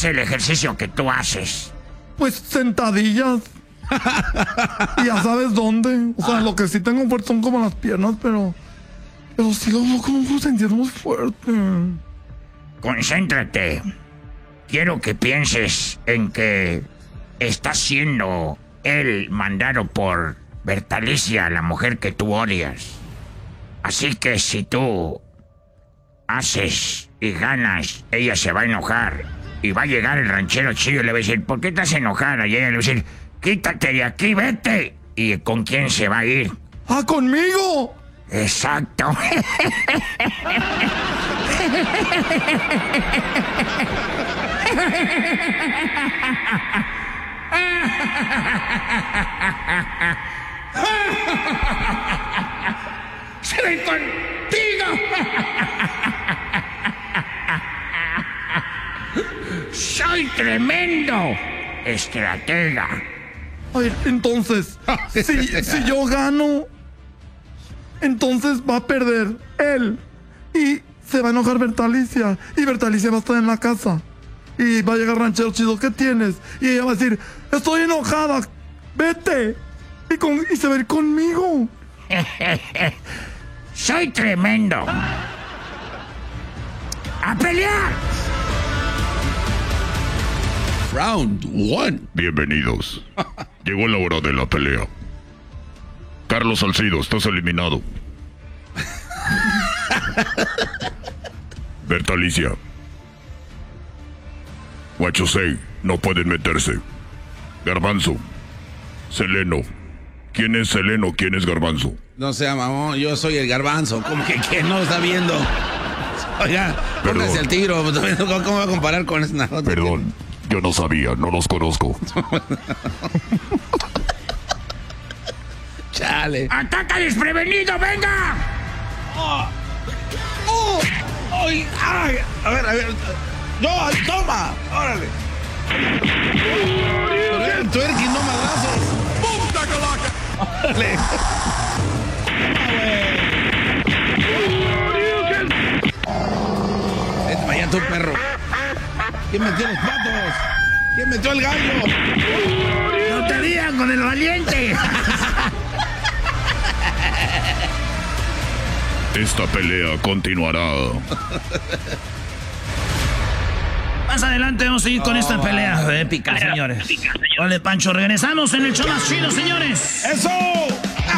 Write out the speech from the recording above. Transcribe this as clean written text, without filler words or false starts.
es el ejercicio que tú haces? Pues sentadillas. Y ya sabes dónde. O sea, lo que sí tengo fuerte son como las piernas, pero sí lo hago como sentir muy fuerte. Concéntrate. Quiero que pienses en que está siendo él mandado por Bertalicia, la mujer que tú odias. Así que si tú haces y ganas, ella se va a enojar. Y va a llegar el ranchero chido y le va a decir, ¿por qué estás enojada? Y ella le va a decir, quítate de aquí, vete. ¿Y con quién se va a ir? ¡Ah, conmigo! Exacto. ¡Se ven contigo! ¡Soy tremendo estratega! Ay, entonces, si yo gano, entonces va a perder él. Y se va a enojar Bertalicia. Y Bertalicia va a estar en la casa. Y va a llegar ranchero chido, ¿qué tienes? Y ella va a decir, estoy enojada, vete. Y se va a ir conmigo. ¡Soy tremendo! ¡A pelear! Round 1. Bienvenidos. Llegó la hora de la pelea. Carlos Salcido, estás eliminado. Bertalicia. Huachosei, no pueden meterse. Garbanzo. Seleno. ¿Quién es Seleno? ¿Quién es Garbanzo? No sea mamón, yo soy el Garbanzo. ¿Cómo que quién no está viendo? Oiga, póngase al tiro. ¿Cómo va a comparar con esa nota? Perdón, yo no sabía, no los conozco. Chale. ¡Ataca desprevenido, venga! ¡Ay! ¡Ay! A ver. ¡No! ¡Toma! ¡Órale! ¡Tuerqui, no madrazos! ¡Bum, tacalaca! ¡Órale! Vete para allá, tú, perro. ¿Quién metió los patos? ¿Quién metió el gallo? ¡No te digan con el valiente! Esta pelea continuará. Más adelante vamos a seguir con esta pelea épica, señores. Vale, Pancho, regresamos en el show más chido, señores. ¡Eso!